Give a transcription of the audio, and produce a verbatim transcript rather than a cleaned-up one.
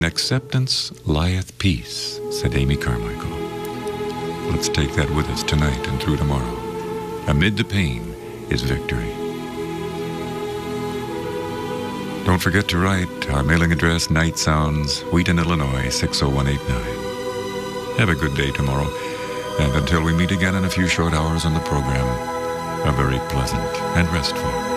Acceptance lieth peace, said Amy Carmichael. Let's take that with us tonight and through tomorrow. Amid the pain is victory. Don't forget to write. Our mailing address, Night Sounds, Wheaton, Illinois, six oh one eight nine. Have a good day tomorrow. And until we meet again in a few short hours on the program, a very pleasant and restful